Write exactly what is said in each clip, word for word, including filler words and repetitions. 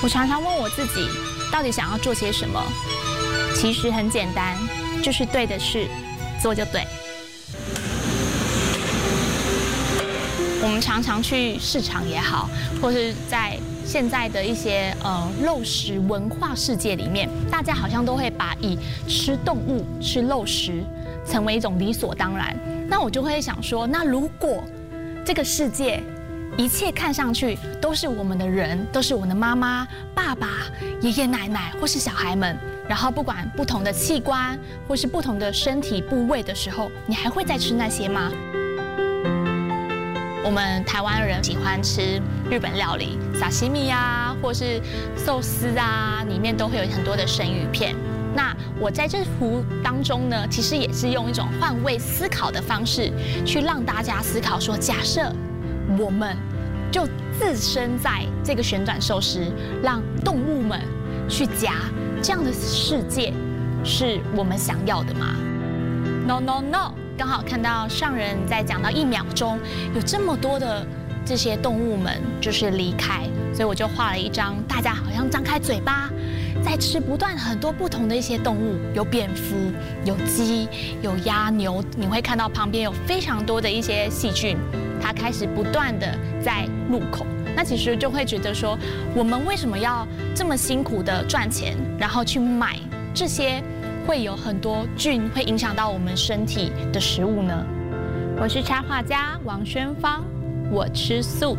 我常常问我自己，到底想要做些什么？其实很简单，就是对的事，做就对。我们常常去市场也好，或是在现在的一些呃肉食文化世界里面，大家好像都会把以吃动物、吃肉食成为一种理所当然。那我就会想说，那如果这个世界一切看上去都是我们的人，都是我们的妈妈、爸爸、爷爷奶奶或是小孩们，然后不管不同的器官或是不同的身体部位的时候，你还会再吃那些吗？我们台湾人喜欢吃日本料理，沙西米啊，或是寿司啊，里面都会有很多的生鱼片。那我在这幅当中呢，其实也是用一种换位思考的方式，去让大家思考说，假设我们就置身在这个旋转寿司，让动物们去夹，这样的世界是我们想要的吗 ？No No No！ 刚好看到上人在讲到一秒钟，有这么多的这些动物们就是离开，所以我就画了一张，大家好像张开嘴巴，在吃不断很多不同的一些动物，有蝙蝠，有鸡，有鸭牛，你会看到旁边有非常多的一些细菌。它开始不断的在入口，那其实就会觉得说，我们为什么要这么辛苦的赚钱，然后去买这些会有很多菌会影响到我们身体的食物呢？我是插画家王宣芳，我吃素。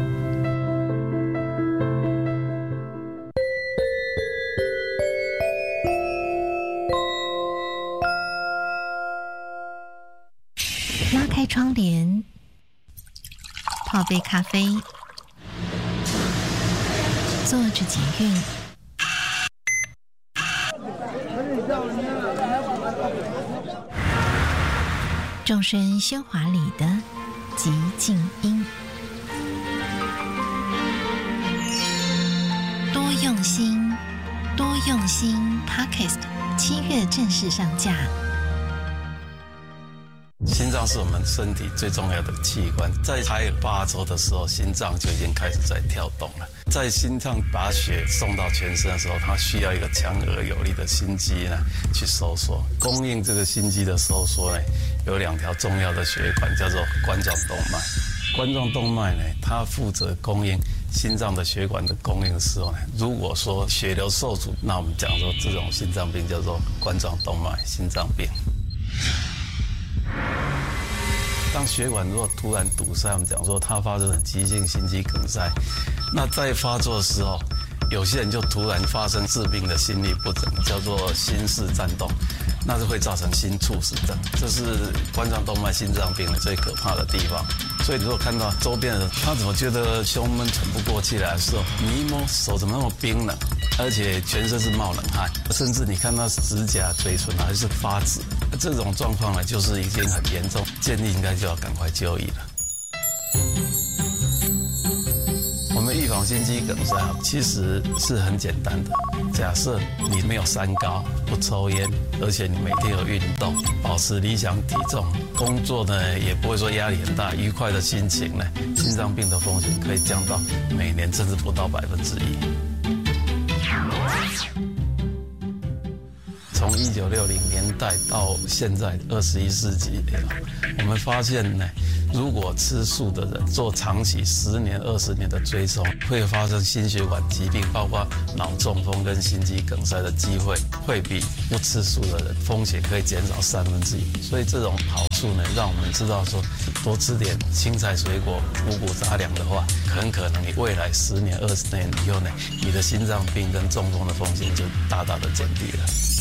拉开窗帘，泡杯咖啡，坐着捷运，众生喧哗里的寂静音，多用心，多用心 Podcast 七月正式上架。 心脏是我们身体最重要的器官，在胎儿八周的时候，心脏就已经开始在跳动了。在心脏把血送到全身的时候，它需要一个强而有力的心肌呢去收缩。供应这个心肌的收缩呢，有两条重要的血管，叫做冠状动脉。冠状动脉呢，它负责供应心脏的血管的供应的时候呢，如果说血流受阻，那我们讲说这种心脏病叫做冠状动脉心脏病。当血管如果突然堵塞，我们讲说它发生了急性心肌梗塞，那在发作的时候，有些人就突然发生致命的心律不整，叫做心室颤动，那是会造成心猝死症，这是冠状动脉心脏病的最可怕的地方。所以如果看到周边的人，他怎么觉得胸闷喘不过气来的时候，你一摸手怎么那么冰冷，而且全身是冒冷汗，甚至你看到指甲、嘴唇还是发紫，这种状况呢，就是已经很严重，建议应该就要赶快就医了。我们预防心肌梗塞其实是很简单的。假设你没有三高，不抽烟，而且你每天有运动，保持理想体重，工作呢也不会说压力很大，愉快的心情呢，心脏病的风险可以降到每年甚至不到百分之一。从一九六零年代到现在二十一世纪，我们发现呢，如果吃素的人做长期十年、二十年的追踪，会发生心血管疾病，包括脑中风跟心肌梗塞的机会，会比不吃素的人风险可以减少三分之一。所以这种好处呢，让我们知道说，多吃点青菜、水果、五谷杂粮的话，很可能你未来十年、二十年以后呢，你的心脏病跟中风的风险就大大的减低了。